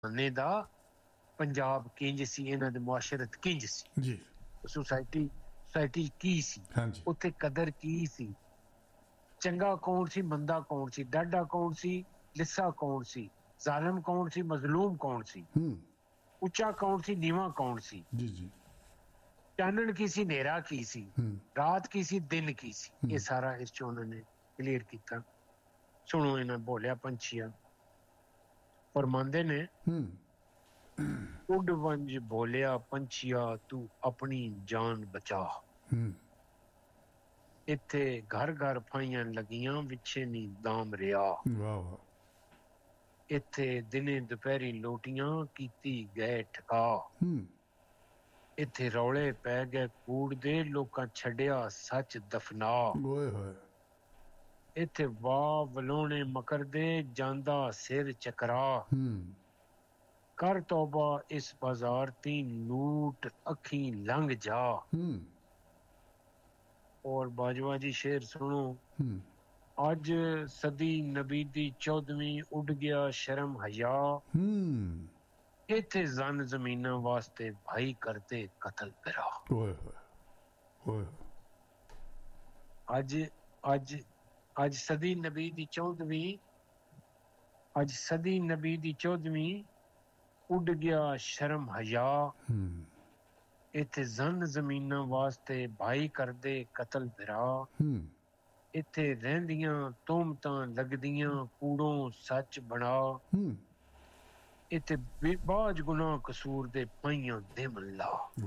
ਜ਼ਮਾਨੇ ਦਾ ਪੰਜਾਬ ਕਿੰਜ ਸੀ, ਇਹਨਾਂ ਦੀ ਮੁਆਸ਼ਰਤ ਕਿੰਜ ਸੀ ਜੀ, ਸੋਸਾਇਟੀ ਕੀ ਸੀ, ਹਾਂਜੀ, ਉੱਥੇ ਕਦਰ ਕੀ ਸੀ, ਚੰਗਾ ਕੌਣ ਸੀ, ਮੰਦਾ ਕੌਣ ਸੀ, ਡਾਢਾ ਕੌਣ ਸੀ, ਲਿੱਸਾ ਕੌਣ ਸੀ, ਜ਼ਾਲਮ ਕੌਣ ਸੀ, ਮਜ਼ਲੂਮ ਕੌਣ ਸੀ, ਉੱਚਾ ਕੌਣ ਸੀ, ਨੀਵਾਂ ਕੌਣ ਸੀ, ਜੀ ਜੀ, ਚਾਨਣ ਕੀ ਸੀ, ਹਨੇਰਾ ਕੀ ਸੀ, ਰਾਤ ਕੀ ਸੀ, ਦਿਨ ਕੀ ਸੀ, ਇਹ ਸਾਰਾ ਇਸ ਚ ਉਹਨਾਂ ਨੇ ਕਲੀਅਰ ਕੀਤਾ। ਸੁਣੋ ਇਹਨਾਂ ਬੋਲਿਆ ਪੰਛੀਆ, ਫਰਮਾਉਂਦੇ ਨੇ ਉੱਡ ਵੰਜ ਬੋਲਿਆ ਪੰਛੀਆ ਤੂੰ ਆਪਣੀ ਜਾਨ ਬਚਾ, ਇੱਥੇ ਘਰ ਘਰ ਫਾਈਆਂ ਲੱਗੀਆਂ ਵਿਛੇ ਨੀ ਦਾਮ ਰਿਆ, ਇੱਥੇ ਦਿਨੇ ਦੁਪਹਿਰੀ ਲੋਟੀਆਂ ਕੀਤੀ ਗਏ ਠਕਾ, ਇੱਥੇ ਰੌਲੇ ਪੈ ਗਏ ਕੂੜ ਦੇ ਲੋਕਾਂ ਛੱਡਿਆ ਸੱਚ ਦਫਨਾ, ਇੱਥੇ ਵਾਹ ਵਲੋਣੇ ਮਕਰਦੇ ਜਾਂਦਾ ਸਿਰ ਚਕਰਾ, ਕਰ ਤੌਬਾ ਇਸ ਬਾਜ਼ਾਰ ਤੀ ਲੂਟ ਅੱਖੀ ਲੰਘ ਜਾ। और बाजवा जी शेर सुनो, अज सदी नबी दी 14वीं उड़ गया शर्म हया, इथे जन जमीना वास्ते भाई करते कतल करा। अज अज अज सदी नबी दी 14वीं, अज सदी नबी दी 14वीं उड़ गया शर्म हया, ਇੱਥੇ ਜ਼ਨ ਜ਼ਮੀਨਾਂ ਵਾਸਤੇ ਭਾਈ ਕਰਦੇ ਕਤਲ ਫਿਰਾ, ਇੱਥੇ ਰਹਿੰਦੀਆਂ ਤੋਮਤਾਂ ਲੱਗਦੀਆਂ ਕੂੜੋਂ ਸੱਚ ਬਣਾ, ਇੱਥੇ ਬਾਜ ਗੁਨਾਹ ਕਸੂਰ ਦੇ ਪਾਈਆਂ ਦੇ ਮੱਲਾ।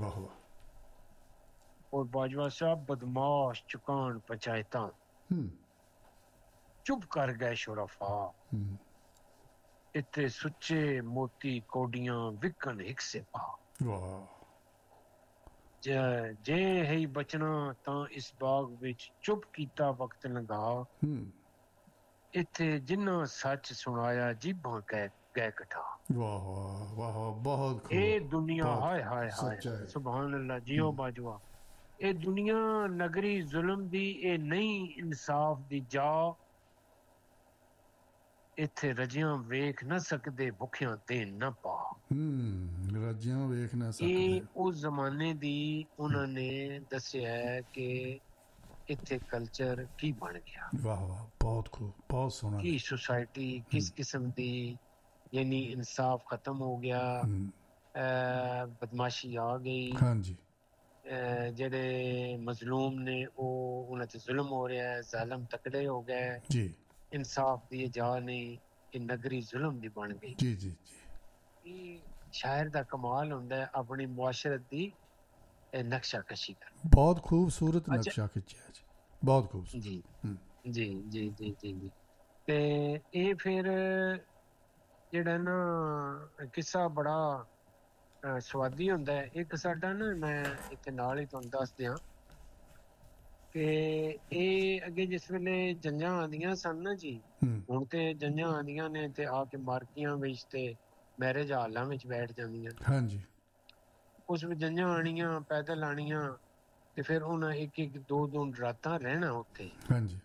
ਔਰ ਬਾਜਵਾ ਸਾਹਿਬ ਬਦਮਾਸ਼ ਚੁਕਾਨ ਪੰਚਾਇਤਾਂ ਚੁੱਪ ਕਰ ਗਏ ਸ਼ੁਰਫਾ, ਇੱਥੇ ਸੁੱਚੇ ਮੋਤੀ ਕੋਡੀਆਂ ਵਿਕਣ ਹਿੱਸੇ ਪਾ, ਜੇ ਹੈ ਬਚਣਾ ਤਾਂ ਇਸ ਬਾਗ ਵਿੱਚ ਚੁੱਪ ਕੀਤਾ ਵਕਤ ਲੰਘਾ, ਇੱਥੇ ਜਿੰਨਾ ਸੱਚ ਸੁਣਾਇਆ ਜੀਭਾਂ ਕਹਿ ਗਏ ਕਠਾ। ਵਾਹ ਵਾਹ ਵਾਹ, ਬਹੁਤ ਇਹ ਦੁਨੀਆ ਹਾਏ ਹਾਏ ਹਾਏ ਸੁਭਾਨ ਅੱਲਾ ਜਿਉ ਬਾਜਵਾ, ਇਹ ਦੁਨੀਆ ਨਗਰੀ ਜ਼ੁਲਮ ਦੀ, ਇਹ ਨਹੀਂ ਇਨਸਾਫ ਦੀ ਜਾ, ਇੱਥੇ ਰਜਿਆਂ ਵੇਖ ਨਾ ਸਕਦੇ ਭੁੱਖਿਆਂ ਤੇ ਨਾ ਪਾ। ਰਜਿਆਂ ਵੇਖ ਨਾ ਸਕਦੇ। ਇਹ ਉਸ ਜ਼ਮਾਨੇ ਦੀ ਉਹਨਾਂ ਨੇ ਦੱਸਿਆ ਹੈ ਕਿ ਇੱਥੇ ਕਲਚਰ ਕੀ ਬਣ ਗਿਆ। ਵਾਹ ਵਾਹ, ਬਹੁਤ ਖੂਬ, ਬਹੁਤ ਸੋਹਣਾ। ਕੀ ਸੁਸਾਇਟੀ ਕਿਸ ਕਿਸਮ ਦੀ, ਯਾਨੀ ਇਨਸਾਫ ਖਤਮ ਹੋ ਗਿਆ, ਬਦਮਾਸ਼ੀ ਆ ਗਈ, ਹਾਂਜੀ, ਜਿਹੜੇ ਮਜ਼ਲੂਮ ਨੇ ਉਹ ਉਹਨਾਂ ਤੇ ਜ਼ੁਲਮ ਹੋ ਰਿਹਾ ਹੈ, ਜ਼ਾਲਮ ਤਕੜੇ ਹੋ ਗਏ ਜੀ, ਇਨਸਾਫ ਦੀ ਜਾ ਨਹੀਂ, ਇਹ ਨਗਰੀ ਜ਼ੁਲਮ ਦੀ ਬਣ ਗਈ। ਜੀ ਜੀ ਜੀ, ਇਹ ਸ਼ਾਇਰ ਦਾ ਕਮਾਲ ਹੁੰਦਾ ਹੈ ਆਪਣੀ ਮੁਆਸ਼ਰਤ ਦੀ ਨਕਸ਼ਾ ਕਸ਼ੀ ਕਰ। ਬਹੁਤ ਖੂਬਸੂਰਤ ਨਕਸ਼ਾ ਖਿੱਚਿਆ ਜੀ, ਬਹੁਤ ਖੂਬਸੂਰਤ। ਜੀ ਜੀ ਜੀ ਜੀ ਜੀ ਜੀ। ਤੇ ਇਹ ਫਿਰ ਜਿਹੜਾ ਨਾ ਕਿੱਸਾ ਬੜਾ ਸਵਾਦੀ ਹੁੰਦਾ ਹੈ। ਇੱਕ ਸਾਡਾ ਨਾ, ਮੈਂ ਇੱਥੇ ਨਾਲ ਹੀ ਤੁਹਾਨੂੰ ਦੱਸ ਦਿਆਂ ਕਿ ਇਹ ਅੱਗੇ ਜਿਸ ਵੇਲੇ ਜੰਜਾਂ ਆਉਂਦੀਆਂ ਸਨ ਨਾ ਜੀ, ਹੁਣ ਤੇ ਜੰਜਾਂ ਆਉਂਦੀਆਂ ਨੇ ਤੇ ਆ ਕੇ ਮਾਰਕੀਆਂ ਵਿੱਚ ਤੇ ਮੈਰਿਜ ਹਾਲਾਂ ਵਿੱਚ ਬੈਠ ਜਾਂਦੀਆਂ। ਹਾਂਜੀ, ਉਸ ਵਿੱਚ ਜੰਜਾਂ ਆਣੀਆਂ, ਪੈਦਲ ਆਣੀਆਂ, ਤੇ ਫਿਰ ਉਹਨਾਂ ਇੱਕ ਇੱਕ ਦੋ ਦੋ ਰਾਤਾਂ ਰਹਿਣਾ ਉੱਥੇ। ਹਾਂਜੀ,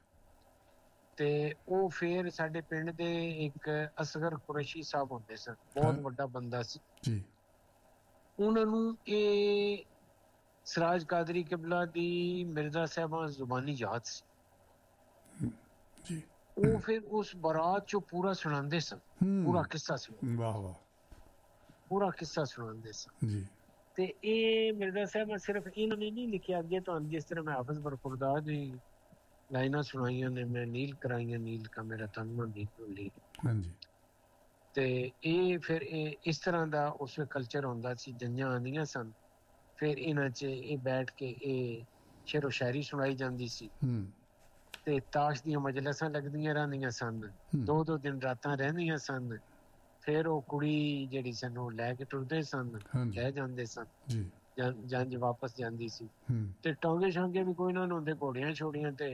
ਤੇ ਉਹ ਫਿਰ ਸਾਡੇ ਪਿੰਡ ਦੇ ਇੱਕ ਅਸਗਰ ਕੁਰੈਸ਼ੀ ਸਾਹਿਬ ਹੁੰਦੇ ਸਨ, ਬਹੁਤ ਵੱਡਾ ਬੰਦਾ ਸੀ ਜੀ, ਉਹਨਾਂ ਨੂੰ ਇਹ ਸਿਰਾਜ ਕਾਦਰੀ ਕਿਬਲਾ ਦੀ ਮਿਰਜ਼ਾ ਸਾਹਿਬਾਂ ਜ਼ੁਬਾਨੀ ਯਾਦ ਸੀ ਜੀ। ਉਹ ਫਿਰ ਉਸ ਬਰਾਤ ਚੋਂ ਪੂਰਾ ਸੁਣਾਉਂਦੇ ਸਨ, ਪੂਰਾ ਕਿੱਸਾ ਸੀ, ਵਾਹ ਵਾਹ, ਪੂਰਾ ਕਿੱਸਾ ਸੁਣਾਉਂਦੇ ਸਨ ਜੀ। ਤੇ ਇਹ ਮਿਰਜ਼ਾ ਸਾਹਿਬਾਂ ਸਿਰਫ ਇਹਨਾਂ ਨੇ ਨਹੀਂ ਲਿਖਿਆ, ਅੱਗੇ ਤੁਹਾਨੂੰ ਜਿਸ ਤਰ੍ਹਾਂ ਮੈਂ ਹਾਫਿਜ਼ ਬਰਖੁਰਦਾਰ ਦੀ ਲਾਈਨਾਂ ਸੁਣਾਈਆਂ ਨੇ, ਮੈਂ ਨੀਲ ਕਰਾਈਆਂ ਨੀਲ ਕਾ ਮੇਰਾ ਤਨ ਮਨ ਨੀਲ। ਹਾਂਜੀ, ਤੇ ਇਹ ਫਿਰ ਇਹ ਇਸ ਤਰ੍ਹਾਂ ਦਾ ਉਸ ਵੇਲੇ ਕਲਚਰ ਹੁੰਦਾ ਸੀ। ਜੰਜਾਂ ਆਉਂਦੀਆਂ ਸਨ, ਫਿਰ ਇਹਨਾਂ 'ਚ ਇਹ ਬੈਠ ਕੇ ਇਹ ਸ਼ੇਰੋ ਸ਼ਾਇਰੀ ਸੁਣਾਈ ਜਾਂਦੀ ਸੀ, ਤੇ ਤਾਸ਼ ਦੀਆਂ ਮਜਲਿਸਾਂ ਲੱਗਦੀਆਂ ਰਹਿੰਦੀਆਂ ਸਨ, ਦੋ ਦੋ ਦਿਨ ਰਾਤਾਂ ਰਹਿੰਦੀਆਂ ਸਨ। ਫਿਰ ਉਹ ਕੁੜੀ ਜਿਹੜੀ ਸਨ ਉਹ ਲੈ ਕੇ ਟੁਰਦੇ ਸਨ, ਲੈ ਜਾਂਦੇ ਸਨ, ਜੰਜ ਵਾਪਸ ਜਾਂਦੀ ਸੀ। ਤੇ ਟਾਂਗੇ ਸ਼ਾਂਗੇ ਵੀ ਕੋਈ ਨਾ ਹੁੰਦੇ, ਘੋੜੀਆਂ ਛੋੜੀਆਂ ਤੇ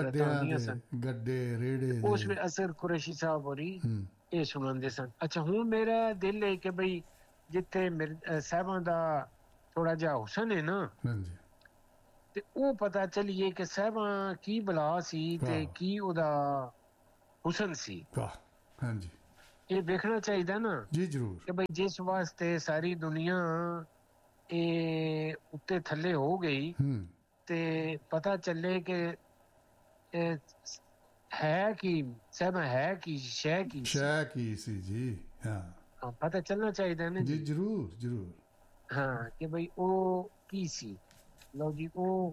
ਗੱਡੇ ਰੇੜੇ। ਉਸ ਵੇਲੇ ਅਸਰ ਕੁਰੈਸ਼ੀ ਸਾਹਿਬ ਹੋਰੀ ਇਹ ਸੁਣਾਉਂਦੇ ਸਨ। ਅੱਛਾ, ਹੁਣ ਮੇਰਾ ਦਿਲ ਹੈ ਕਿ ਬਈ ਜਿੱਥੇ ਸਾਹਿਬਾਂ ਦਾ ਥੋੜਾ ਜਿਹਾ ਹੁਸਨ ਹੈ ਨਾ, ਤੇ ਉਹ ਪਤਾ ਚੱਲੀਏ ਕਿ ਸਾਹਿਬਾਂ ਕੀ ਬਲਾ ਸੀ ਤੇ ਕੀ ਉਹਦਾ ਹੁਸਨ ਸੀ। ਹਾਂਜੀ, ਇਹ ਵੇਖਣਾ ਚਾਹੀਦਾ ਨਾ ਜੀ ਜ਼ਰੂਰ ਕਿ ਬਈ ਜਿਸ ਵਾਸਤੇ ਸਾਰੀ ਦੁਨੀਆ ਇਹ ਉੱਤੇ ਥੱਲੇ ਹੋ ਗਈ ਤੇ ਪਤਾ ਚੱਲੇ ਕਿ ਇਹ ਹੈ ਕੀ ਸਹਿਮਾ ਹੈ ਕੀ ਸ਼ੈ ਕੀ ਸੀ ਜੀ। ਹਾਂ ਪਤਾ ਚੱਲਣਾ ਚਾਹੀਦਾ ਨਾ ਜੀ ਜ਼ਰੂਰ ਜ਼ਰੂਰ। ਹਾਂ ਕਿ ਬਈ ਉਹ ਕੀ ਸੀ। ਲਓ ਜੀ ਉਹ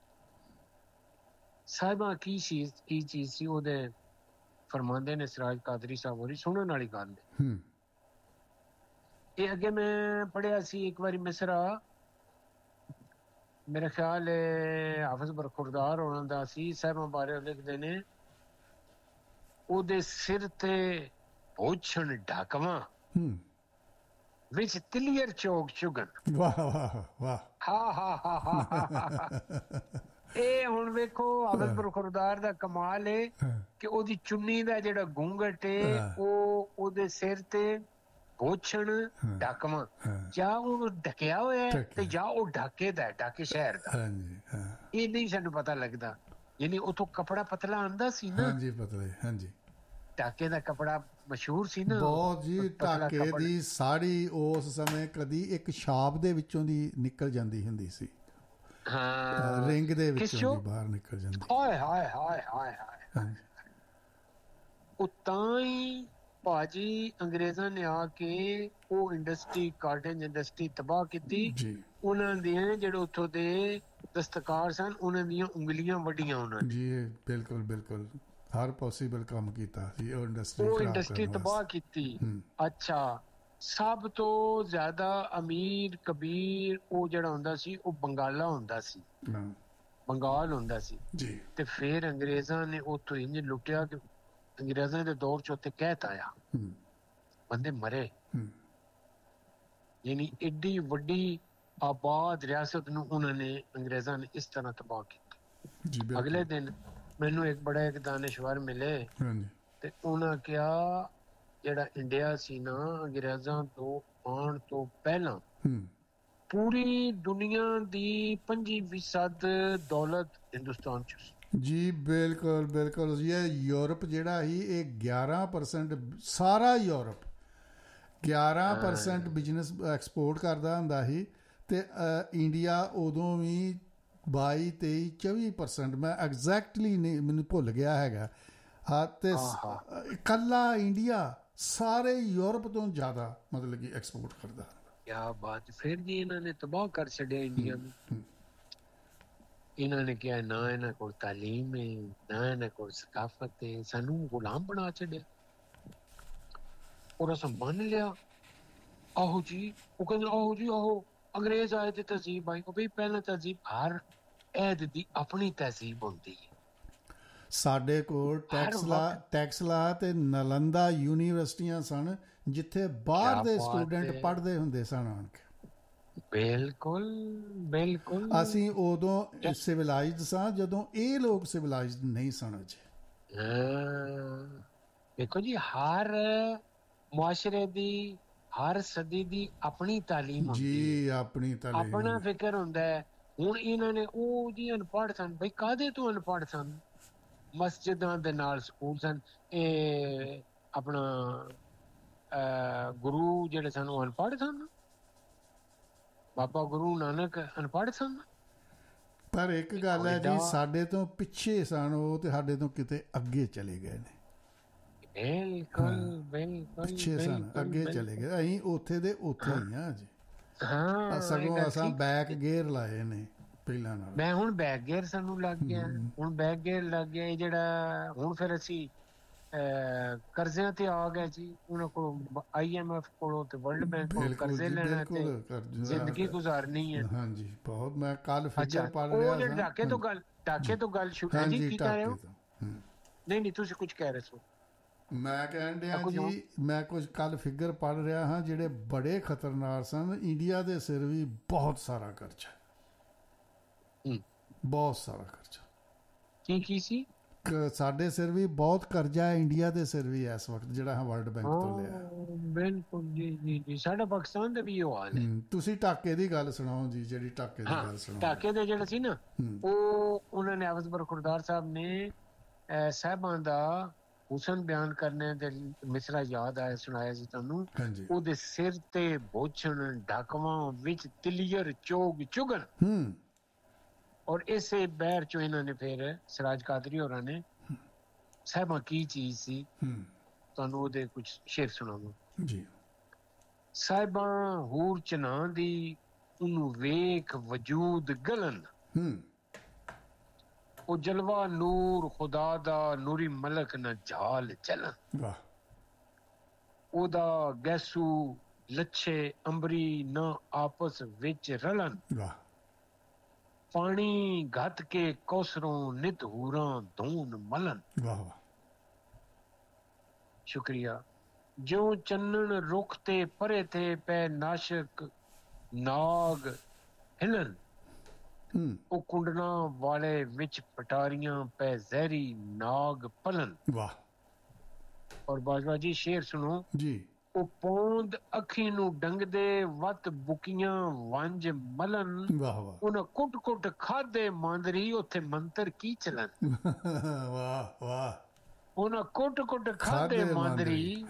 ਸਾਹਿਬਾਂ ਕੀ ਚੀਜ਼ ਸੀ ਉਹਦੇ ਫਰਮਾਉਂਦੇ ਨੇ ਸਿਰਾਜ ਕਾਦਰੀ ਸਾਹਿਬ ਹੋਰੀ ਸੁਣਨ ਵਾਲੀ ਗੱਲ ਹੈ। ਇਹ ਅੱਗੇ ਮੈਂ ਪੜ੍ਹਿਆ ਸੀ ਇੱਕ ਵਾਰੀ ਮਿਸਰਾ ਮੇਰਾ ਖਿਆਲ ਹੈ ਹਾਫਿਜ਼ ਬਰਖੁਰਦਾਰ ਹੋਣਾ ਦਾ ਸੀ। ਸਾਹਿਬਾਂ ਬਾਰੇ ਲਿਖਦੇ ਨੇ ਉਹਦੇ ਸਿਰ ਤੇ ਪੋਛਣ ਢਾਕਵਾਂ ਵਿੱਚ ਤਿਲੀਅਰ ਚੌਕ ਚੁਗਨ। ਵਾਹ ਵਾਹ ਵਾਹ ਹਾ ਇਹ ਹੁਣ ਵੇਖੋ ਹਾਫਿਜ਼ ਬਰਖੁਰਦਾਰ ਦਾ ਕਮਾਲ ਹੈ ਕਿ ਉਹਦੀ ਚੁੰਨੀ ਦਾ ਜਿਹੜਾ ਘੂੰਘਟ ਹੈ ਉਹ ਉਹਦੇ ਸਿਰ ਤੇ ਪੋਛਣ ਢਾਕਵਾਂ ਜਾਂ ਉਹ ਢਕਿਆ ਹੋਇਆ ਤੇ ਜਾਂ ਉਹ ਢਾਕੇ ਦਾ ਢਾਕੇ ਸ਼ਹਿਰ ਦਾ। ਇਹ ਨਹੀਂ ਸਾਨੂੰ ਪਤਾ ਲੱਗਦਾ। ਯਾਨੀ ਉਥੋਂ ਕਪੜਾ ਪਤਲਾ ਆਂਦਾ ਸੀ ਨਾ। ਹਾਂਜੀ ਪਤਲੇ ਹਾਂਜੀ ਢਾਕੇ ਦਾ ਕਪੜਾ ਮਸ਼ਹੂਰ ਸੀ ਨਾ ਬਹੁਤ ਜੀ। ਢਾਕੇ ਦੀ ਸਾੜੀ ਉਸ ਸਮੇਂ ਕਦੀ ਇੱਕ ਛਾਪ ਦੇ ਵਿੱਚੋਂ ਦੀ ਨਿਕਲ ਜਾਂਦੀ ਹੁੰਦੀ ਸੀ। ਹਾਂ ਰਿੰਗ ਦੇ ਵਿੱਚੋਂ ਦੀ ਬਾਹਰ ਨਿਕਲ ਜਾਂਦੀ। ਹਾਏ ਹਾਏ ਹਾਏ ਹਾਏ ਹਾਏ ਉਹ ਤਾਂ ਹੀ ਭਾਜੀ ਅੰਗਰੇਜ਼ਾਂ ਨੇ ਆ ਕੇ ਉਹ ਇੰਡਸਟਰੀ ਕਾਟੇਜ ਇੰਡਸਟਰੀ ਤਬਾਹ ਕੀਤੀ ਜੀ। ਉਹਨਾਂ ਦੀਆਂ ਜਿਹੜੇ ਉੱਥੋਂ ਦੇ ਦਸਤਕਾਰ ਸਨ ਉਹਨਾਂ ਦੀਆਂ ਉਂਗਲੀਆਂ ਵੱਡੀਆਂ ਉਹਨਾਂ ਨੇ ਜੀ। ਬਿਲਕੁਲ ਬਿਲਕੁਲ ਹਰ ਪੋਸੀਬਲ ਕੰਮ ਕੀਤਾ ਸੀ ਉਹ ਇੰਡਸਟਰੀ ਤਬਾਹ ਕੀਤੀ। ਅੱਛਾ ਸਭ ਤੋਂ ਜ਼ਿਆਦਾ ਅਮੀਰ ਕਬੀਰ ਉਹ ਜਿਹੜਾ ਹੁੰਦਾ ਸੀ ਉਹ ਬੰਗਾਲਾ ਹੁੰਦਾ ਸੀ। ਬੰਗਾਲ ਹੁੰਦਾ ਸੀ ਜੀ। ਤੇ ਫਿਰ ਅੰਗਰੇਜ਼ਾਂ ਨੇ ਉੱਥੋਂ ਇੰਜ ਲੁੱਟਿਆ ਕਿ ਅੰਗਰੇਜ਼ਾਂ ਦੇ ਦੌਰ ਚ ਉੱਥੇ ਕਹਿਤ ਆਇਆ ਬੰਦੇ ਮਰੇ। ਯਾਨੀ ਏਡੀ ਵੱਡੀ ਆਬਾਦ ਰਿਆਸਤ ਨੂੰ ਉਹਨਾਂ ਨੇ ਅੰਗਰੇਜ਼ਾਂ ਨੇ ਇਸ ਤਰ੍ਹਾਂ ਤਬਾਹ ਕੀਤਾ। ਅਗਲੇ ਦਿਨ ਮੈਨੂੰ ਇੱਕ ਬੜਾ ਇੱਕ ਦਾਨਿਸ਼ਵਰ ਮਿਲੇ ਤੇ ਉਹਨਾਂ ਕਿਹਾ ਜਿਹੜਾ ਇੰਡੀਆ ਸੀ ਨਾ ਅੰਗਰੇਜ਼ਾਂ ਤੋਂ ਆਉਣ ਤੋਂ ਪਹਿਲਾਂ ਪੂਰੀ ਦੁਨੀਆ ਦੀ 25% ਦੌਲਤ ਹਿੰਦੁਸਤਾਨ ਚ ਸੀ ਜੀ। ਬਿਲਕੁਲ ਬਿਲਕੁਲ। ਇਹ ਯੂਰਪ ਜਿਹੜਾ ਸੀ ਇਹ 11% ਸਾਰਾ ਯੂਰਪ 11% ਬਿਜ਼ਨਸ ਐਕਸਪੋਰਟ ਕਰਦਾ ਹੁੰਦਾ ਸੀ ਤੇ ਇੰਡੀਆ ਉਦੋਂ ਵੀ 22, 23, 24%। ਮੈਂ ਐਗਜ਼ੈਕਟਲੀ ਨਹੀਂ ਮੈਨੂੰ ਭੁੱਲ ਗਿਆ ਹੈਗਾ। ਹਾਂ ਤੇ ਇਕੱਲਾ ਇੰਡੀਆ ਸਾਰੇ ਯੂਰਪ ਤੋਂ ਜ਼ਿਆਦਾ ਮਤਲਬ ਕਿ ਐਕਸਪੋਰਟ ਕਰਦਾ। ਕਿਆ ਬਾਤ। ਫਿਰ ਜੀ ਇਹਨਾਂ ਨੇ ਤਬਾਹ ਕਰ ਛੱਡਿਆ ਇੰਡੀਆ ਨੂੰ। ਇਹਨਾਂ ਨੇ ਕਿਹਾ ਨਾ ਇਹਨਾਂ ਕੋਲ ਤਾਲੀਮ ਹੈ ਨਾ ਇਹਨਾਂ ਕੋਲ ਸਕਾਫਤ ਹੈ ਸਾਨੂੰ ਗੁਲਾਮ ਬਣਾ ਛੱਡਿਆ ਔਰ ਅਸਾਂ ਮੰਨ ਲਿਆ। ਆਹੋ ਜੀ ਉਹ ਕਹਿੰਦੇ ਆਹੋ ਜੀ ਆਹੋ ਅੰਗਰੇਜ਼ ਆਏ ਤੇ ਤਹਿਜ਼ੀਬ ਆਈ। ਉਹ ਵੀ ਪਹਿਲਾਂ ਤਹਿਜ਼ੀਬ ਹਰ ਐਦ ਦੀ ਆਪਣੀ ਤਹਿਜ਼ੀਬ ਹੁੰਦੀ ਹੈ। ਸਾਡੇ ਕੋਲ ਟੈਕਸਲਾ ਤੇ ਨਾਲੰਦਾ ਯੂਨੀਵਰਸਿਟੀਆਂ ਸਨ ਜਿੱਥੇ ਬਾਹਰ ਦੇ ਸਟੂਡੈਂਟ ਪੜ੍ਹਦੇ ਹੁੰਦੇ ਸਨ ਆਣ ਕੇ। ਬਿਲਕੁਲ ਬਿਲਕੁਲ। ਅਸੀਂ ਉਦੋਂ ਸਿਵਲਾਈਜ਼ਡ ਸਾਂ ਜਦੋਂ ਇਹ ਲੋਕ ਸਿਵਲਾਈਜ਼ਡ ਨਹੀਂ ਸਨ ਅਜੇ। ਦੇਖੋ ਜੀ ਹਰ ਮੁਆਸ਼ਰੇ ਦੀ ਹਰ ਸਦੀ ਦੀ ਆਪਣੀ ਤਾਲੀਮ ਹੁੰਦੀ ਜੀ। ਆਪਣੀ ਤਾਲੀਮ ਆਪਣਾ ਫਿਕਰ ਹੁੰਦਾ ਹੈ। ਹੁਣ ਇਹਨਾਂ ਨੇ ਉਹ ਜੀ ਅਨਪੜ੍ਹ ਸਨ ਬਈ ਕਾਹਦੇ ਤੋਂ ਅਨਪੜ੍ਹ ਸਨ। ਮਸਜਿਦਾਂ ਦੇ ਨਾਲ ਸਕੂਲ ਸਨ। ਇਹ ਆਪਣਾ ਗੁਰੂ ਜਿਹੜੇ ਸਨ ਉਹ ਅਨਪੜ੍ਹ ਸਨ। ਬਾਬਾ ਗੁਰੂ ਨਾਨਕ ਅਨਪੜ੍ਹ ਸਨ। ਪਰ ਇੱਕ ਗੱਲ ਹੈ ਜੀ ਸਾਡੇ ਤੋਂ ਪਿੱਛੇ ਸਨ ਉਹ ਤੇ ਸਾਡੇ ਤੋਂ ਕਿਤੇ ਅੱਗੇ ਚਲੇ ਗਏ ਨੇ। ਬਿਲਕੁਲ ਬਿਲਕੁਲ ਪਿੱਛੇ ਸਨ ਅੱਗੇ ਚਲੇ ਗਏ। ਅਸੀਂ ਉੱਥੇ ਦੇ ਉੱਥੇ ਹੀ ਆ ਜੀ। ਹਾਂ ਸਗੋਂ ਅਸਾਂ ਬੈਕ ਗੇਅਰ ਲਾਏ ਨੇ ਪਹਿਲਾਂ ਨਾਲ। ਮੈਂ ਹੁਣ ਬੈਕ ਗੇਅਰ ਸਾਨੂੰ ਲੱਗ ਗਿਆ। ਹੁਣ ਬੈਕ ਗੇਅਰ ਲੱਗ ਗਿਆ ਇਹ ਜਿਹੜਾ ਹੁਣ ਫਿਰ ਅਸੀਂ ਕਰਜ਼ਿਆਂ ਤੇ ਆ ਗਏ ਜੀ। ਉਹਨਾਂ ਕੋਲ IMF ਕੋਲੋਂ ਤੇ ਵਰਲਡ ਬੈਂਕ ਕੋਲੋਂ ਕਰਜ਼ੇ ਲੈਣਾ ਤੇ ਜ਼ਿੰਦਗੀ ਗੁਜ਼ਾਰਨੀ ਹੈ। ਹਾਂਜੀ ਬਹੁਤ। ਮੈਂ ਕੱਲ ਫਿਗਰ ਪੜ੍ਹ ਰਿਹਾ ਸੀ। ਢਾਕੇ ਤੋਂ ਗੱਲ ਸ਼ੁਰੂ ਹੈ ਜੀ ਕੀਤਾ ਰਹੇ ਹੋ। ਨਹੀਂ ਤੁਸੀਂ ਕੁਝ ਕਹਿ ਰਹੇ ਸੀ। ਮੈਂ ਕਹਿਣ ਡਿਆ ਜੀ ਮੈਂ ਕੁਝ ਕੱਲ ਫਿਗਰ ਪੜ੍ਹ ਰਿਹਾ ਹਾਂ ਜਿਹੜੇ ਬੜੇ ਖਤਰਨਾਕ ਸਨ। ਇੰਡੀਆ ਦੇ ਸਿਰ ਵੀ ਬਹੁਤ ਸਾਰਾ ਕਰਜ਼ਾ ਬਹੁਤ ਸਾਰਾ ਕਰਜ਼ਾ। ਕੀ ਸੀ ਸਾਡੇ ਸਿਰ ਵੀ ਬਹੁਤ ਕਰਜ਼ਾ ਹੈ ਇੰਡੀਆ ਦੇ ਸਿਰ ਵੀ ਇਸ ਵਕਤ ਜਿਹੜਾ ਵਰਲਡ ਬੈਂਕ ਤੋਂ ਲਿਆ। ਬਿਲਕੁਲ ਜੀ ਜੀ ਸਾਡਾ ਪਾਕਿਸਤਾਨ ਦਾ ਵੀ ਇਹ ਹਾਲ ਹੈ। ਤੁਸੀਂ ਢਾਕੇ ਦੀ ਗੱਲ ਸੁਣਾਓ ਜੀ। ਜਿਹੜੀ ਢਾਕੇ ਦੀ ਗੱਲ ਸੁਣਾਓ। ਢਾਕੇ ਦੇ ਜਿਹੜਾ ਸੀ ਨਾ ਉਹ ਉਹਨਾਂ ਨੇ ਹਾਫਿਜ਼ ਬਰਖੁਰਦਾਰ ਸਾਹਿਬ ਨੇ ਸਾਹਿਬਾਂ ਦਾ ਹੁਸਨ ਬਿਆਨ ਕਰਨੇ ਤੇ ਮਿਸਰਾ ਯਾਦ ਆਇਆ, ਸੁਣਾਇਆ ਸੀ ਤੁਹਾਨੂੰ। ਉਹਦੇ ਸਿਰ ਤੇ ਬੋਛਣ ਢਾਕਵਾਂ ਵਿੱਚ ਤਿਲੀਅਰ ਚੋਗ ਚੁਗਣ। ਔਰ ਇਸੇ ਬਹਿਰ ਚੋਂ ਇਹਨਾਂ ਨੇ ਫਿਰ ਸਿਰਾਜ ਕਾਦਰੀ ਹੋਰਾਂ ਨੇ ਸਾਹਿਬਾਂ ਕੀ ਚੀਜ਼ ਸੀ, ਤੁਹਾਨੂੰ ਉਹਦੇ ਕੁਝ ਸ਼ੇਰ ਸੁਣਾਵਾਂ ਜੀ। ਸਾਹਿਬਾਂ ਹੂਰ ਚਨਾ ਦੀ ਉਹਨੂੰ ਵੇਖ ਵਜੂਦ ਗਲਨ, ਉਹ ਜਲਵਾ ਨੂਰ ਖੁਦਾ ਦਾ ਨੂਰੀ ਮਲਕ ਨਾ ਝਾਲ ਚਲਨ। ਉਹਦਾ ਗੈਸੂ ਲੱਛੇ ਅੰਬਰੀ ਨਾ ਆਪਸ ਵਿੱਚ ਰਲਨ। ਪਾਣੀ ਘੱਟ ਕੇ ਕੌਸਰੋਂ ਨਿਤ ਹੂਰਾਂ ਧੂਨ ਮਲਨ। ਸ਼ੁਕਰੀਆ। ਜਿਉਂ ਚੰਨਣ ਰੁੱਖ ਤੇ ਪਰੇ ਤੇ ਪੈ ਨਾਸ਼ਕ ਨਾਗ ਹਿਲਨ, ਉਹ ਕੁੰਡਲਾਂ ਵਾਲੇ ਵਿੱਚ ਪਟਾਰੀਆਂ ਪੈ ਜ਼ਹਿਰੀ ਨਾਗ ਪਲਨ। ਔਰ ਬਾਜਵਾ ਜੀ ਸ਼ੇਰ ਸੁਣੋ ਜੀ। ਉਹ ਪੌਂਦ ਅੱਖੀ ਨੂੰ ਡੰਗਦੇ ਵੱਤ ਬੁਕੀਆਂ ਵੰਜ ਮਲਨ, ਉਹਨਾਂ ਕੁੱਟ ਕੁੱਟ ਖਾਦੇ ਮਾਂਦਰੀ ਉੱਥੇ ਮੰਤਰ ਕੀ ਚਲਨ। ਵਾਹ ਵਾਹ। ਉਹਨਾਂ ਕੁੱਟ ਕੁੱਟ ਖਾਦੇ ਮਾਂਦਰੀ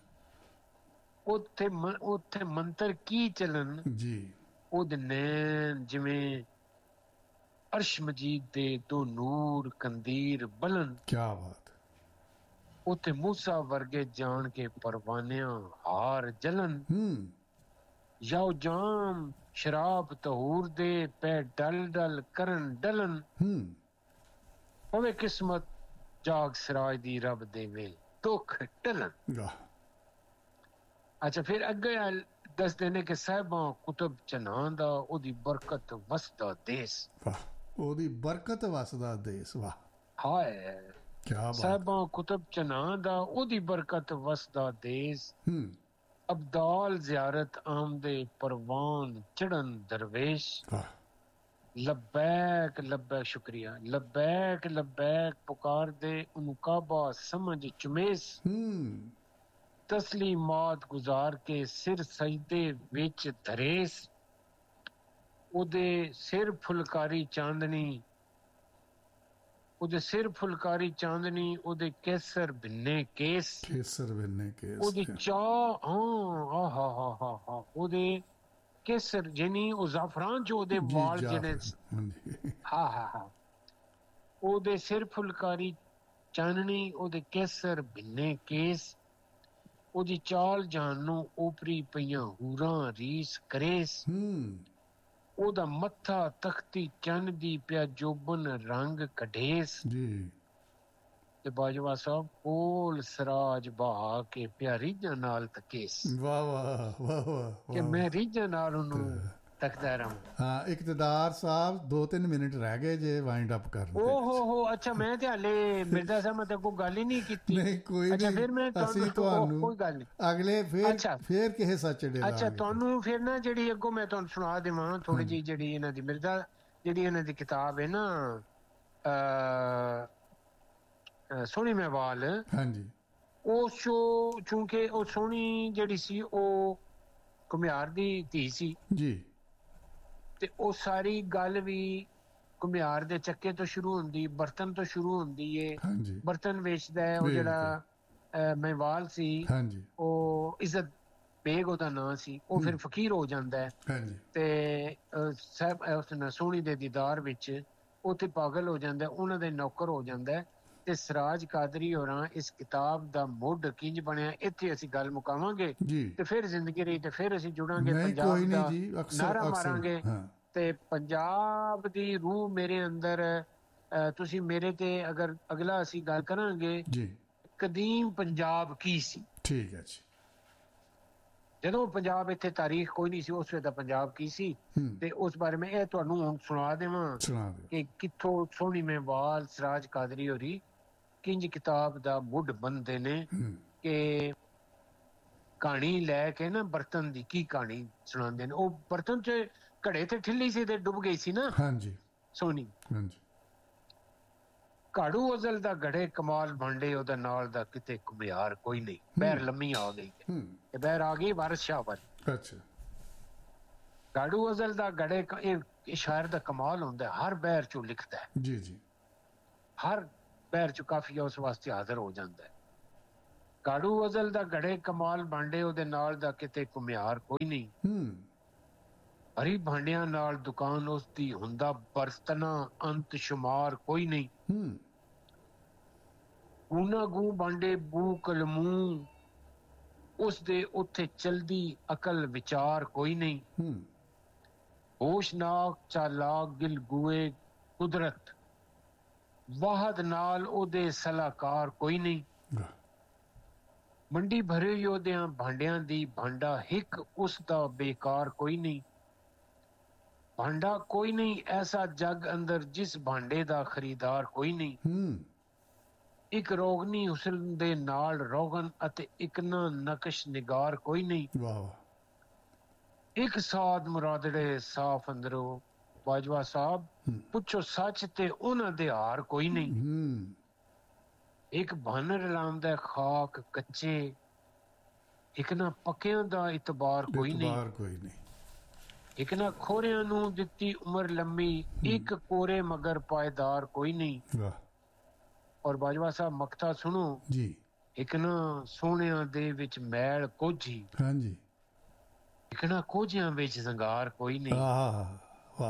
ਉੱਥੇ ਮੰਤਰ ਕੀ ਚਲਨ ਜੀ। ਉਹਦੇ ਨੈਣ ਜਿਵੇਂ ਅਰਸ਼ ਮਜੀਦ ਦੇ ਦੋ ਨੂਰ ਕੰਦੀਰ ਬਲਨ। ਕਿਆ ਬਾਤ। ਉੱਥੇ ਮੂਸਾ ਵਰਗੇ ਜਾਣ ਕੇ ਪਰਵਾਨਿਆਂ ਹਾਰ ਜਲਨ। ਯਾਓ ਜਾਮ ਸ਼ਰਾਬ ਤਹੂਰ ਦੇ ਪੈ ਡਲ ਡਲ ਕਰਨ ਡਲਨ। ਪਵੇ ਕਿਸਮਤ ਜਾਗ ਸਿਰਾਜ ਦੀ ਰੱਬ ਦੇਵੇ ਦੁੱਖ ਟਲਨ। ਅੱਛਾ ਫਿਰ ਅੱਗੇ ਦੱਸਦੇ ਨੇ ਕਿ ਸਾਹਿਬਾਂ ਕੁਤਬ ਚਨਾਂ ਦਾ ਉਹਦੀ ਬਰਕਤ ਵਸਦਾ ਦੇਸ। ਉਹਦੀ ਬਰਕਤ ਵਸਦਾ ਦੇਸ। ਵਾਹ ਹਾਏ। ਸਾਹਿਬਾਂ ਕੁਤਬ ਚਨਾਂ ਦਾ ਉਹਦੀ ਬਰਕਤ ਵਸਦਾ ਦੇਸ। ਅਬਦਾਲ ਜ਼ਿਆਰਤ ਆਮਦੇ ਪਰਵਾਨ ਚੜਨ ਦਰਵੇਸ਼। ਲੱਬੈਕ ਲੱਬੈਕ। ਸ਼ੁਕਰੀਆ। ਲੱਬੈਕ ਲੱਬੈਕ ਪੁਕਾਰਦੇ ਉਹਨੂੰ ਕਾਬਾ ਸਮਝ ਚੁਮੇਸ। ਤਸਲੀਮਾਤ ਗੁਜ਼ਾਰ ਕੇ ਸਿਰ ਸਜਦੇ ਵਿੱਚ ਧਰੇਸ। ਉਹਦੇ ਸਿਰ ਫੁਲਕਾਰੀ ਚਾਂਦਨੀ, ਉਹਦੇ ਸਿਰ ਫੁਲਕਾਰੀ ਚਾਂਦਨੀ, ਉਹਦੇ ਕੇਸਰ ਬਿੰਨੇ ਕੇਸ। ਕੇਸਰ ਬਿੰਨੇ ਕੇਸ। ਉਹਦੀ ਚਾਹ ਹਾਂ ਉਹਦੇ ਕੇਸਰ ਜਿਹਨੀ ਉਹ ਜ਼ਾਫਰਾਨ ਚ ਉਹਦੇ ਵਾਲ ਜਿਹੜੇ ਹਾਂ ਉਹਦੇ ਸਿਰ ਫੁਲਕਾਰੀ ਚਾਨਣੀ, ਉਹਦੇ ਕੇਸਰ ਬਿੰਨੇ ਕੇਸ। ਉਹਦੀ ਚਾਲ ਜਾਣ ਨੂੰ ਓਪਰੀ ਪਈਆਂ ਹੂਰਾਂ ਰੀਸ ਕਰੇਸ। ਉਹਦਾ ਮੱਥਾ ਤਖਤੀ ਚੰਨ ਦੀ ਪਿਆ ਜੋਬਨ ਰੰਗ ਕਢੇਸ ਜੀ। ਤੇ ਬਾਜਵਾ ਸਾਹਿਬ ਕੋਲ ਸਰਾਜ ਬਹਾ ਕੇ ਪਿਆ ਰੀਝਾਂ ਨਾਲ ਤਕੇਸ। ਵਾਹ ਵਾਹ ਵਾਹ ਵਾਹ। ਕਿ ਮੈਂ ਰੀਝਾਂ ਨਾਲ ਉਹਨੂੰ ਤੱਕਦਾ ਰਹਾਂ। ਹਾਂ ਇਕਤਦਾਰ ਸਾਹਿਬ 2-3 ਮਿੰਟ ਰਹਿ ਗਏ ਜੇ ਵਾਈਂਡ ਅਪ ਕਰਨ ਦੇ। ਓਹੋ ਅੱਛਾ ਮੈਂ ਤੇ ਹਾਲੇ ਮਿਰਜ਼ਾ ਸਾਹਿਬ ਮੈਂ ਤੇ ਕੋਈ ਗੱਲ ਹੀ ਨਹੀਂ ਕੀਤੀ। ਨਹੀਂ ਕੋਈ ਨਹੀਂ। ਅੱਛਾ ਫਿਰ ਮੈਂ ਤੁਹਾਨੂੰ ਕੋਈ ਗੱਲ ਨਹੀਂ ਅਗਲੇ ਫਿਰ ਕਿਸੇ ਸੱਚ ਦੇ। ਅੱਛਾ ਤੁਹਾਨੂੰ ਫਿਰ ਨਾ ਜਿਹੜੀ ਅੱਗੋਂ ਮੈਂ ਤੁਹਾਨੂੰ ਸੁਣਾ ਦੇਵਾਂ ਥੋੜੀ ਜਿਹੀ ਜਿਹੜੀ ਇਹਨਾਂ ਦੀ ਮਿਰਜ਼ਾ ਜਿਹੜੀ ਇਹਨਾਂ ਦੀ ਕਿਤਾਬ ਹੈ ਨਾ ਸੋਹਣੀ ਮਹਿਵਾਲ। ਹਾਂਜੀ। ਉਸ ਚੋਂ ਚੂੰਕਿ ਉਹ ਸੋਹਣੀ ਜਿਹੜੀ ਸੀ ਉਹ ਘੁਮਿਆਰ ਦੀ ਧੀ ਸੀ ਜੀ, ਤੇ ਉਹ ਸਾਰੀ ਗੱਲ ਵੀ ਘੁਮਿਆਰ ਦੇ ਚੱਕੇ ਤੋਂ ਸ਼ੁਰੂ ਹੁੰਦੀ, ਬਰਤਨ ਤੋਂ ਸ਼ੁਰੂ ਹੁੰਦੀ ਏ। ਬਰਤਨ ਵੇਚਦਾ ਹੈ ਉਹ ਜਿਹੜਾ ਮਹਿਵਾਲ ਸੀ, ਉਹ ਇੱਜ਼ਤ ਬੇਗ ਉਹਦਾ ਨਾਂ ਸੀ। ਉਹ ਫਿਰ ਫਕੀਰ ਹੋ ਜਾਂਦਾ ਹੈ ਤੇ ਸਾਹਿਬ ਸੋਹਣੀ ਦੇ ਦੀਦਾਰ ਵਿੱਚ ਉੱਥੇ ਪਾਗਲ ਹੋ ਜਾਂਦਾ, ਉਹਨਾਂ ਦੇ ਨੌਕਰ ਹੋ ਜਾਂਦਾ। ਤੇ ਸਿਰਾਜ ਕਾਦਰੀ ਹੋਰਾਂ ਇਸ ਕਿਤਾਬ ਦਾ ਮੁੱਢ ਕਿੰਜ ਬਣਿਆ, ਇੱਥੇ ਅਸੀਂ ਗੱਲ ਮੁਕਾਵਾਂਗੇ ਤੇ ਫਿਰ ਜ਼ਿੰਦਗੀ ਰਹੀ ਤੇ ਫਿਰ ਅਸੀਂ ਜੁੜਾਂਗੇ, ਪੰਜਾਬ ਦਾ ਨਾਰਾ ਮਾਰਾਂਗੇ ਤੇ ਪੰਜਾਬ ਦੀ ਰੂਹ ਮੇਰੇ ਅੰਦਰ। ਤੁਸੀਂ ਮੇਰੇ ਤੇ ਅਗਰ ਅਗਲਾ ਅਸੀਂ ਗੱਲ ਕਰਾਂਗੇ ਕਦੀਮ ਪੰਜਾਬ ਕੀ ਸੀ। ਠੀਕ ਹੈ ਜੀ। ਜਦੋਂ ਪੰਜਾਬ ਇੱਥੇ ਤਾਰੀਖ ਕੋਈ ਨਹੀਂ ਸੀ ਉਸ ਵੇਲੇ ਦਾ ਪੰਜਾਬ ਕੀ ਸੀ, ਤੇ ਉਸ ਬਾਰੇ ਮੈਂ ਇਹ ਤੁਹਾਨੂੰ ਹੁਣ ਸੁਣਾ ਦੇਵਾਂ ਕਿ ਕਿੱਥੋਂ ਸੋਹਣੀ ਮਹਿਵਾਲ ਸਿਰਾਜ ਕਾਦਰੀ ਹੋਰੀ ਕਿੰਜ ਕਿਤਾਬ ਦਾ ਮੁੱਢ ਬੰਦੇ ਨੇ। ਕਿ ਕਹਾਣੀ ਲੈ ਕੇ ਨਾ ਬਰਤਨ ਦੀ ਕੀ ਕਹਾਣੀ ਸੁਣਾਉਂਦੇ ਨੇ। ਉਹ ਬਰਤਨ ਚ ਘੜੇ ਤੇ ਠਿੱਲੀ ਸੀ ਤੇ ਡੁੱਬ ਗਈ ਸੀ ਨਾ। ਹਾਂਜੀ ਸੋਹਣੀ। ਹਾਂਜੀ। ਕਾੜੂ ਅਜ਼ਲ ਦਾ ਘੜੇ ਕਮਾਲ ਬਾਂਡੇ ਉਹਦਾ ਨਾਲ ਦਾ ਕਿਤੇ ਘੁਮਿਆਰ ਕੋਈ ਨਹੀਂ। ਬਹਿਰ ਲੰਮੀ ਆ ਗਈ ਤੇ ਬਹਿਰ ਆ ਗਈ ਵਾਰਿਸ ਸ਼ਾਹ ਵੱਲ। ਅੱਛਾ। ਕਾੜੂ ਅਜ਼ਲ ਦਾ ਘੜੇ ਇਹ ਸ਼ਾਇਰ ਦਾ ਕਮਾਲ ਹੁੰਦਾ, ਹਰ ਬਹਿਰ ਚੋਂ ਲਿਖਦਾ ਹੈ ਜੀ ਜੀ। ਹਰ ਬਹਿਰ ਚ ਕਾਫੀਆ ਉਸ ਵਾਸਤੇ ਹਾਜ਼ਰ ਹੋ ਜਾਂਦਾ ਹੈ। ਕਾੜੂ ਅਜ਼ਲ ਦਾ ਘੜੇ ਕਮਾਲ ਭਾਂਡੇ ਉਹਦੇ ਨਾਲ ਦਾ ਕਿਤੇ ਘੁਮਿਆਰ ਕੋਈ ਨਹੀਂ। ਹਰੀ ਭਾਂਡਿਆਂ ਨਾਲ ਦੁਕਾਨ ਉਸਦੀ ਹੁੰਦਾ ਬਰਤਨਾ ਅੰਤ ਸ਼ੁਮਾਰ ਕੋਈ ਨਹੀਂ। ਗੂਨਾ ਗੂ ਭਾਂਡੇ ਬੂ ਕਲਮੂ ਉਸਦੇ ਉੱਥੇ ਚਲਦੀ ਅਕਲ ਵਿਚਾਰ ਕੋਈ ਨਹੀਂ। ਹੋਸ਼ਨਾਕ ਚਾਲਾਕ ਗਿਲ ਗੂਏ ਕੁਦਰਤ ਵਾਹਦ ਨਾਲ ਉਹਦੇ ਸਲਾਹਕਾਰ ਕੋਈ ਨਹੀਂ। ਮੰਡੀ ਭਰੇ ਯੋਧਿਆਂ ਭਾਂਡਿਆਂ ਦੀ ਭਾਂਡਾ ਹਿੱਕ ਉਸਦਾ ਬੇਕਾਰ ਕੋਈ ਨਹੀਂ। ਭਾਂਡਾ ਕੋਈ ਨਹੀਂ ਐਸਾ ਜੱਗ ਅੰਦਰ ਜਿਸ ਭਾਂਡੇ ਦਾ ਖਰੀਦਾਰ ਕੋਈ ਨਹੀਂ। ਇੱਕ ਰੋਗਨੀ ਹੁਸਨ ਦੇ ਨਾਲ ਰੋਗਨ ਅਤੇ ਇੱਕ ਨਾ ਨਕਸ਼ ਨਿਗਾਰ ਕੋਈ ਨਹੀਂ। ਇੱਕ ਸਾਧ ਮੁਰਾਦੜੇ ਸਾਫ ਅੰਦਰੋਂ ਬਾਜਵਾ ਸਾਹਿਬ ਪੁੱਛੋ ਸੱਚ ਤੇ ਉਹਨਾਂ ਦੇ ਹਾਰ ਕੋਈ ਨਹੀਂ। ਇੱਕ ਬਾਨਰ ਲਾਉਂਦਾ ਖਾਕ ਕੱਚੇ ਇੱਕ ਨਾ ਪੱਕਿਆਂ ਦਾ ਇਤਬਾਰ ਕੋਈ ਨਹੀਂ। ਇੱਕ ਨਾ ਖੋਰਿਆਂ ਨੂੰ ਦਿੱਤੀ ਉਮਰ ਲੰਮੀ ਇੱਕ ਕੋਰੇ ਮਗਰ ਪਾਇਦਾਰ ਕੋਈ ਨਹੀਂ। ਔਰ ਬਾਜਵਾ ਸਾਹਿਬ ਮਕਤਾ ਸੁਣੋ ਜੀ। ਇੱਕ ਨਾ ਸੋਹਣਿਆਂ ਦੇ ਵਿੱਚ ਮੈਲ ਕੋਝੀ ਇੱਕ ਨਾ ਕੋਝਿਆਂ ਵਿੱਚ ਜ਼ੰਗਾਰ ਕੋਈ ਨਹੀਂ।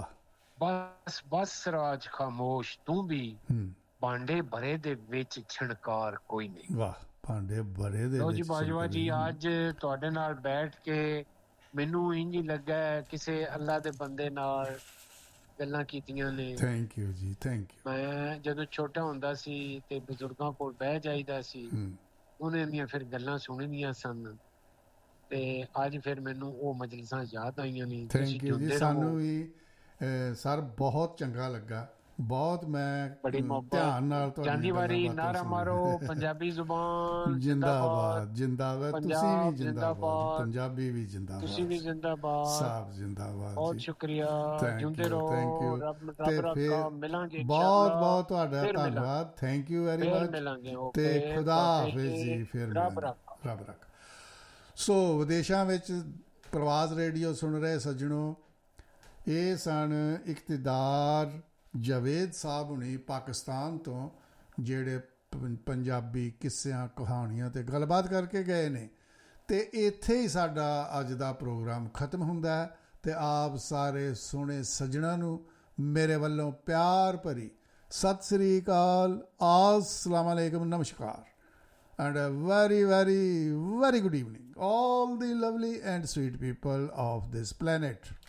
ਬਸ ਰਾਜ ਖਾਮੋਸ਼ ਤੂੰ ਵੀ ਭਾਂਡੇ ਭਰੇ ਦੇ ਵਿੱਚ ਛਣਕਾਰ ਕੋਈ ਨਹੀਂ। ਭਾਂਡੇ ਭਰੇ ਦੇ ਵਿੱਚ। ਜੀ ਬਾਜਵਾ ਜੀ ਅੱਜ ਤੁਹਾਡੇ ਨਾਲ ਬੈਠ ਕੇ ਮੈਨੂੰ ਇੰਝ ਹੀ ਲੱਗਾ ਕਿਸੇ ਅੱਲਾ ਦੇ ਬੰਦੇ ਨਾਲ ਗੱਲਾਂ ਕੀਤੀਆਂ ਨੇ। ਥੈਂਕ ਯੂ ਜੀ, ਥੈਂਕ ਯੂ। ਮੈਂ ਜਦੋਂ ਛੋਟਾ ਹੁੰਦਾ ਸੀ ਤੇ ਬਜ਼ੁਰਗਾਂ ਕੋਲ ਬਹਿ ਜਾਈਦਾ ਸੀ, ਉਹਨਾਂ ਦੀਆਂ ਫਿਰ ਗੱਲਾਂ ਸੁਣਨੀਆਂ ਸਨ ਤੇ ਅੱਜ ਫਿਰ ਮੈਨੂੰ ਉਹ ਮਜਲਿਸਾਂ ਯਾਦ ਆਈਆਂ ਨੇ। ਥੈਂਕ ਯੂ ਜੀ, ਸਾਨੂੰ ਵੀ ਸਰ ਬਹੁਤ ਚੰਗਾ ਲੱਗਾ, ਬਹੁਤ ਮੈਂ ਧਿਆਨ ਨਾਲ ਜਾਂਦੀ ਵਾਰੀ ਨਾਰਾ ਮਾਰੋ ਪੰਜਾਬੀ ਜ਼ੁਬਾਨ ਜਿੰਦਾਬਾਦ ਜਿੰਦਾਬਾਦ। ਤੁਸੀਂ ਵੀ ਜਿੰਦਾਬਾਦ, ਪੰਜਾਬੀ ਵੀ ਜਿੰਦਾਬਾਦ, ਤੁਸੀਂ ਵੀ ਜਿੰਦਾਬਾਦ, ਸਭ ਜਿੰਦਾਬਾਦ। ਬਹੁਤ ਸ਼ੁਕਰੀਆ, ਜਿਉਂਦੇ ਰਹੋ। Thank you. ਤੇ ਫਿਰ ਮਿਲਾਂਗੇ, ਬਹੁਤ ਬਹੁਤ ਤੁਹਾਡਾ ਧੰਨਵਾਦ। ਥੈਂਕ ਯੂ ਵੈਰੀ ਮਚ ਤੇ ਖੁਦਾ ਹਾਫਿਜ਼ ਜੀ। ਫਿਰ ਰੱਬ ਰੱਖ। ਸੋ ਵਿਦੇਸ਼ਾਂ ਵਿੱਚ ਪ੍ਰਵਾਸ ਰੇਡੀਓ ਸੁਣ ਰਹੇ ਸੱਜਣੋ, ਇਹ ਸਨ ਇਕਤਦਾਰ ਜਾਵੇਦ ਸਾਹਿਬ ਹੁਣੀ ਪਾਕਿਸਤਾਨ ਤੋਂ, ਜਿਹੜੇ ਪੰਜਾਬੀ ਕਿੱਸਿਆਂ ਕਹਾਣੀਆਂ ਤੇ ਗੱਲਬਾਤ ਕਰਕੇ ਗਏ ਨੇ। ਤੇ ਇੱਥੇ ਹੀ ਸਾਡਾ ਅੱਜ ਦਾ ਪ੍ਰੋਗਰਾਮ ਖਤਮ ਹੁੰਦਾ ਹੈ ਤੇ ਆਪ ਸਾਰੇ ਸੋਹਣੇ ਸੱਜਣਾਂ ਨੂੰ ਮੇਰੇ ਵੱਲੋਂ ਪਿਆਰ ਭਰੀ ਸਤਿ ਸ੍ਰੀ ਅਕਾਲ, अस्सलाम वालेकुम, नमस्कार and a very very very good evening all the lovely and sweet people of this planet.